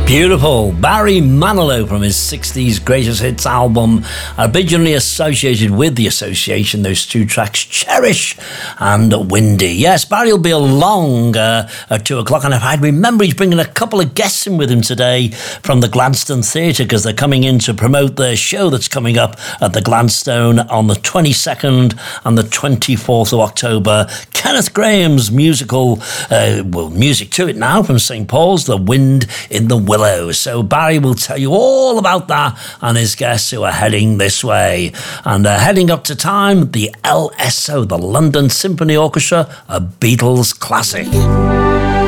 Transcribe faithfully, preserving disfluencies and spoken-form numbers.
Beautiful. Barry Manilow from his sixties Greatest Hits album, originally associated with the association, those two tracks, Cherish and Windy. Yes, Barry will be along uh, at two o'clock, and I remember he's bringing a couple of guests in with him today from the Gladstone Theatre, because they're coming in to promote their show that's coming up at the Gladstone on the twenty-second and the twenty-fourth of October. Kenneth Graham's musical, uh, well, music to it now from Saint Paul's, The Wind in the Willows. So Barry will tell you all about that and his guests who are heading this way. And uh, heading up to time, the L S O, the London Symphony Orchestra, a Beatles classic.